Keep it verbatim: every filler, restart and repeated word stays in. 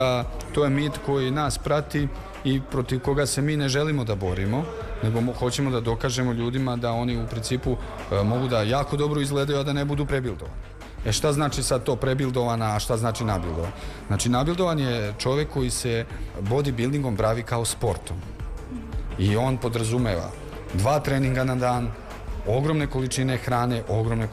To je mit koji nas prati i protiv koga se mi ne želimo da borimo, nego hoćemo da dokažemo ljudima da oni u principu mogu da jako dobro izgledaju, a da ne budu prebildovani. E šta znači sad to prebildovana, a šta znači nabildovan? Znači nabildovan je čovjek koji se bodybuildingom bavi kao sportom. I on podrazumeva dva treninga na dan, ogromne količine hrane, ogromne